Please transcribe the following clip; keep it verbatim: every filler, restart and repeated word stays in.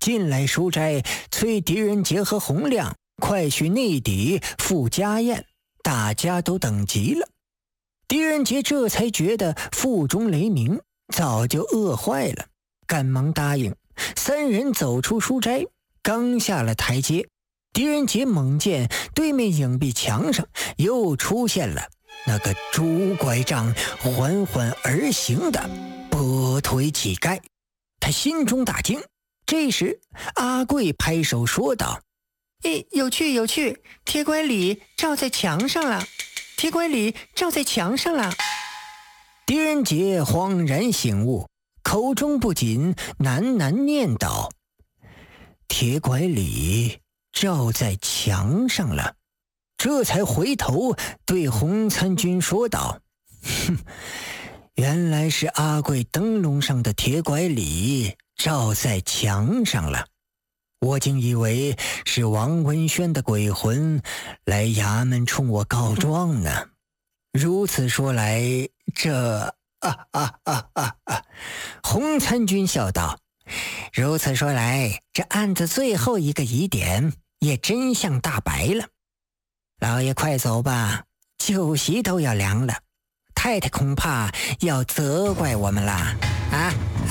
进来书斋，催狄仁杰和洪亮快去内邸赴家宴，大家都等急了。狄仁杰这才觉得腹中雷鸣，早就饿坏了，赶忙答应。三人走出书斋，刚下了台阶，狄仁杰猛见对面影壁墙上又出现了那个拄拐杖缓缓而行的跛腿乞丐，他心中大惊。这时阿贵拍手说道：诶，有趣有趣，铁拐李照在墙上了，铁拐李照在墙上了。狄仁杰恍然醒悟，口中不禁喃喃念叨：铁拐李照在墙上了。这才回头对洪参军说道：哼，原来是阿贵灯笼上的铁拐李照在墙上了，我竟以为是王文轩的鬼魂来衙门冲我告状呢。如此说来，这啊啊啊啊啊！洪参军笑道：如此说来，这案子最后一个疑点也真相大白了。老爷快走吧，酒席都要凉了，太太恐怕要责怪我们啦啊！